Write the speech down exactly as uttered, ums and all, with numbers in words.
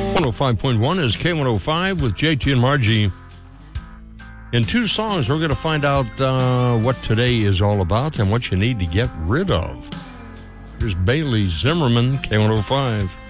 one oh five point one is K one oh five with J T and Margie. In two songs, we're going to find out uh, what today is all about and what you need to get rid of. Here's Bailey Zimmerman, K one oh five.